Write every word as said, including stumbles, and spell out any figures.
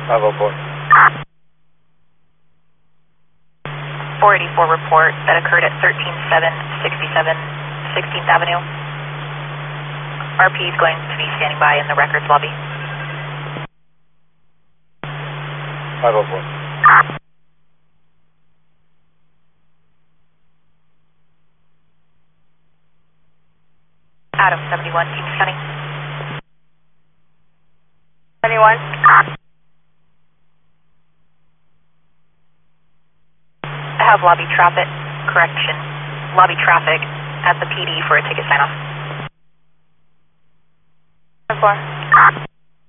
five oh four. four eighty-four report that occurred at thirteen seven sixty-seven sixteenth Avenue. R P is going to be standing by in the records lobby. five oh four. Adam seventy-one, Team Sunny. seventy-one. I have lobby traffic, correction, lobby traffic at the P D for a ticket sign-off. four.